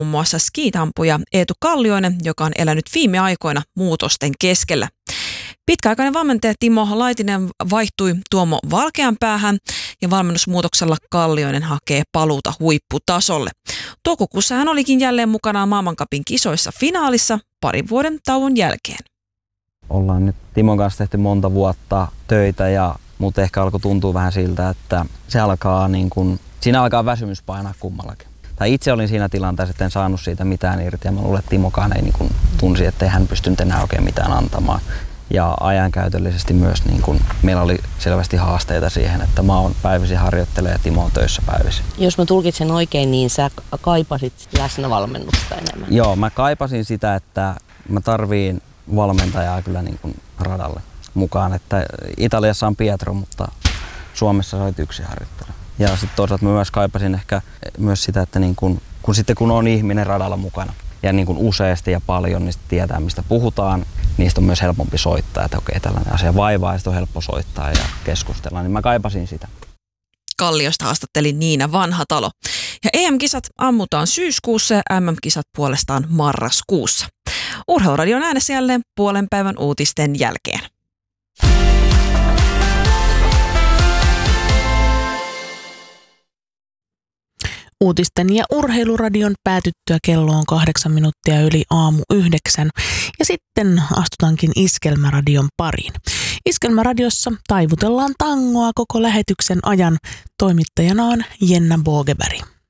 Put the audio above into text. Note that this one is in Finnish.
muun muassa skiitampuja Eetu Kallioinen, joka on elänyt viime aikoina muutosten keskellä. Pitkäaikainen valmentaja Timo Laitinen vaihtui Tuomo Valkeanpäähän ja valmennusmuutoksella Kallioinen hakee paluuta huipputasolle. Toukokuussa hän olikin jälleen mukana maailmancupin kisoissa finaalissa parin vuoden tauon jälkeen. Ollaan nyt Timon kanssa tehty monta vuotta töitä, mutta ehkä alkoi tuntua vähän siltä, että siinä alkaa väsymys painaa kummallakin. Tai itse olin siinä tilanteessa, että en saanut siitä mitään irti ja mä luulen, että Timokaan ei tunsi, että hän pystynyt enää oikein mitään antamaan. Ja ajankäytöllisesti myös meillä oli selvästi haasteita siihen, että mä oon päivisin harjoittelemaan ja Timo on töissä päivisin. Jos mä tulkitsen oikein, niin sä kaipasit läsnävalmennusta enemmän. Joo, mä kaipasin sitä, että mä tarviin valmentajaa kyllä radalle mukaan. Että Italiassa on Pietro, mutta Suomessa sä olit yksin harjoittelija. Ja sitten toisaalta mä myös kaipasin ehkä myös sitä, että kun on ihminen radalla mukana ja useasti ja paljon, niin tietää mistä puhutaan, niistä on myös helpompi soittaa, että okei, tällainen asia vaivaa ja sitten on helppo soittaa ja keskustella, niin mä kaipasin sitä. Kalliosta haastatteli Niina Vanhatalo. Ja EM-kisat ammutaan syyskuussa ja MM-kisat puolestaan marraskuussa. Urheiluradion äänessä jälleen puolen päivän uutisten jälkeen. Uutisten ja urheiluradion päätyttyä kello on 8 minuuttia yli aamu 9 ja sitten astutaankin Iskelmäradion pariin. Iskelmäradiossa taivutellaan tangoa koko lähetyksen ajan. Toimittajana on Jenna Bogeberg.